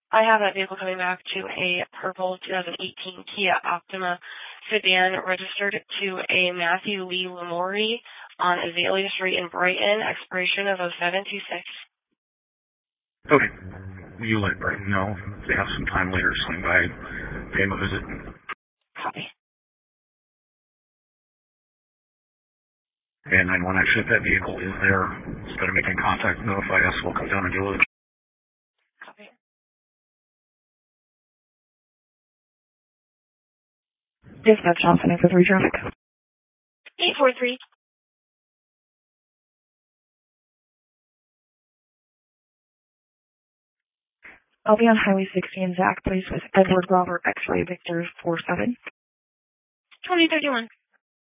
I have that vehicle coming back to a purple 2018 Kia Optima sedan registered to a Matthew Lee Lamourie on Azalea Street in Brighton, expiration of 0726. Okay. You let Brighton know if they have some time later to swing by, pay him a visit. Copy. And 911, actually, if that vehicle is there, instead of making contact, notify us. We'll come down and deal with it. Copy. Dispatch Johnson, for 3 traffic. 843. I'll be on Highway 60 in Zach, please, with Edward Robert X-Ray Victor 47. 2031.